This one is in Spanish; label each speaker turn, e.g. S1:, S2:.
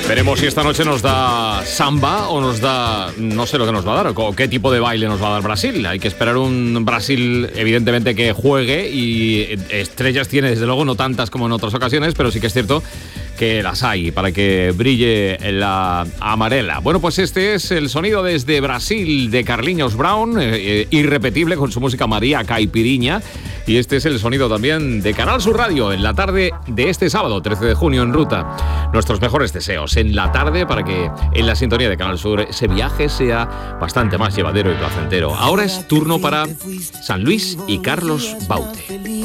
S1: Veremos si esta noche nos da samba o nos da... no sé lo que nos va a dar, o qué tipo de baile nos va a dar Brasil. Hay que esperar un Brasil, evidentemente, que juegue, y estrellas tiene, desde luego, no tantas como en otras ocasiones, pero sí que es cierto que las hay para que brille la amarela. Bueno, pues este es el sonido desde Brasil de Carlinhos Brown, irrepetible con su música María Caipiriña. Y este es el sonido también de Canal Sur Radio en la tarde de este sábado, 13 de junio, en ruta. Nuestros mejores deseos en la tarde para que en la sintonía de Canal Sur ese viaje sea bastante más llevadero y placentero. Ahora es turno para San Luis y Carlos Baute.